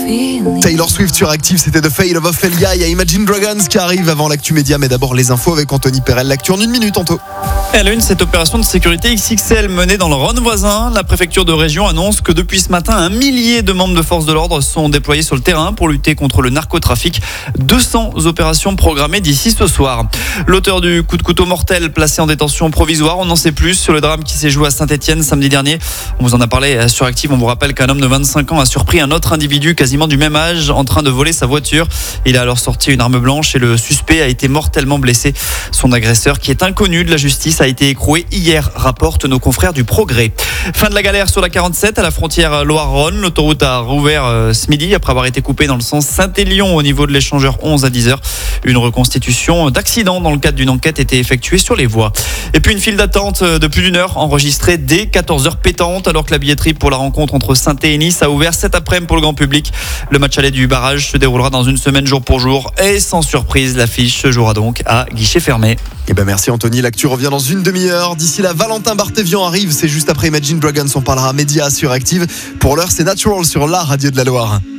Taylor Swift sur Active, c'était The Fate of Ophelia. Il y a Imagine Dragons qui arrive avant l'actu média, mais d'abord les infos avec Anthony Perel. L'actu en 1 minute, Anto. À la une, cette opération de sécurité XXL menée dans le Rhône voisin. La préfecture de région annonce que depuis ce matin, 1 millier de membres de forces de l'ordre sont déployés sur le terrain pour lutter contre le narcotrafic. 200 opérations programmées d'ici ce soir. L'auteur du coup de couteau mortel placé en détention provisoire, on n'en sait plus sur le drame qui s'est joué à Saint-Etienne samedi dernier. On vous en a parlé sur Active. On vous rappelle qu'un homme de 25 ans a surpris un autre individu quasiment du même âge en train de voler sa voiture. Il a alors sorti une arme blanche et le suspect a été mortellement blessé. Son agresseur, qui est inconnu de la justice, a été écroué hier, rapportent nos confrères du Progrès. Fin de la galère sur la 47 à la frontière Loire-Rhône. L'autoroute a rouvert ce midi après avoir été coupée dans le sens Saint-Élion au niveau de l'échangeur 11 à 10h. Une reconstitution d'accident dans le cadre d'une enquête était effectuée sur les voies. Et puis une file d'attente de plus d'1 heure enregistrée dès 14h pétante alors que la billetterie pour la rencontre entre Saint-Étienne et Nice a ouvert cet après-midi pour le grand public. Le match aller du barrage se déroulera dans une semaine jour pour jour et sans surprise, l'affiche se jouera donc à guichet fermé. Merci Anthony, l'actu revient dans une demi-heure. D'ici là, Valentin Barthévian arrive, c'est juste après Imagine Dragons, on parlera médias sur Active. Pour l'heure, c'est Natural sur la radio de la Loire.